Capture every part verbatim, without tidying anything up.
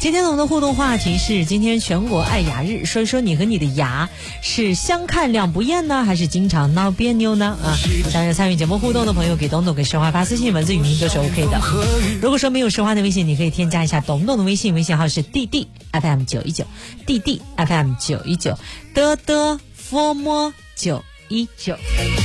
今天我们的互动话题是今天全国爱牙日，说一说你和你的牙是相看两不厌呢，还是经常闹别扭呢？啊，想要参与节目互动的朋友，给董董给实话发私信，文字语音都是 OK 的。如果说没有实话的微信，你可以添加一下董董的微信，微信号是 D D F M 九一九 D D F M 九一九的的佛摸九一九。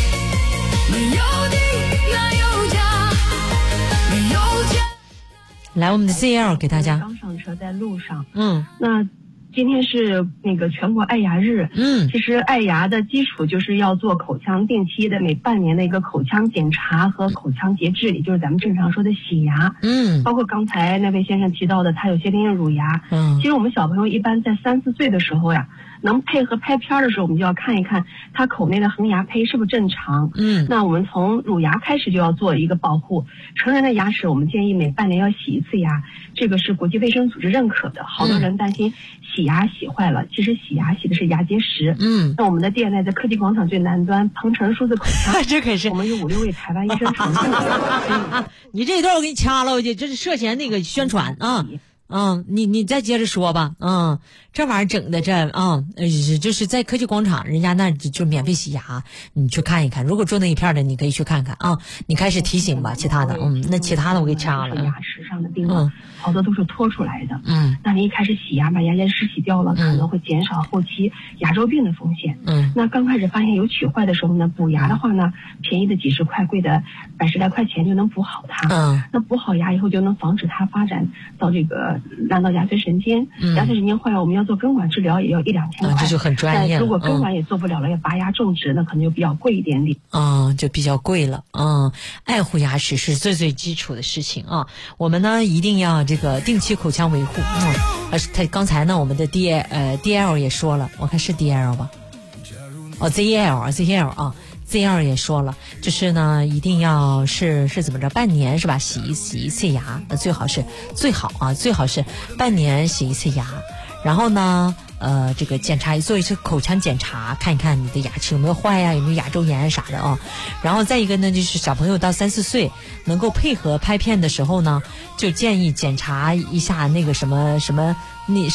来，我们的 C L 给大家。 刚上车在路上， 嗯， 那今天是那个全国爱牙日， 嗯， 其实爱牙的基础就是要做口腔定期的每半年的一个口腔检查和口腔洁治理，就是咱们正常说的洗牙， 嗯， 包括刚才那位先生提到的，他有些婴乳牙， 嗯， 其实我们小朋友一般在三四岁的时候呀，能配合拍片的时候，我们就要看一看他口内的恒牙胚是不是正常。 嗯， 那我们从乳牙开始就要做一个保护。成人的牙齿，我们建议每半年要洗一次牙，这个是国际卫生组织认可的。好多人担心洗牙洗坏了，其实洗牙洗的是牙结石。 嗯， 那我们的店呢，在科技广场最南端，鹏城数字口腔， 这可是我们有五六位台湾医生常驻的。 你这一段我给你掐了，我这这是涉嫌那个宣传啊。嗯，你你再接着说吧。嗯，这玩意儿整的这啊，呃，就是在科技广场，人家那就就免费洗牙，你去看一看。如果做那一片的，你可以去看看啊。你开始提醒吧，其他的，嗯，那其他的我给掐了。 牙齿上的病啊，好多都是脱出来的。 嗯， 那你一开始洗牙把牙结石洗掉了，可能会减少后期牙周病的风险。嗯，那刚开始发现有龋坏的时候呢，补牙的话呢，便宜的几十块，贵的百十来块钱就能补好它。嗯，那补好牙以后就能防止它发展到这个烂到牙髓神经。嗯，牙髓神经坏了，我们要做根管治疗，也要一两千块， 啊，这就很专业了。 如果根管也做不了了，要拔牙种植，那可能就比较贵一点点。 嗯，就比较贵了。嗯，爱护牙齿是最最基础的事情啊。我们呢一定要这个定期口腔维护。嗯，而他刚才呢，我们的 D 呃 D L 也说了，我看是 D L 吧？哦 Z L Z L 啊。Z 二 也说了，就是呢，一定要是是怎么着，半年是吧？洗一洗一次牙，那最好是最好啊，最好是半年洗一次牙。然后呢，呃，这个检查做一次口腔检查，看一看你的牙齿有没有坏呀，有没有牙周炎啥的啊。然后再一个呢，就是小朋友到三四岁能够配合拍片的时候呢，就建议检查一下那个什么什么那。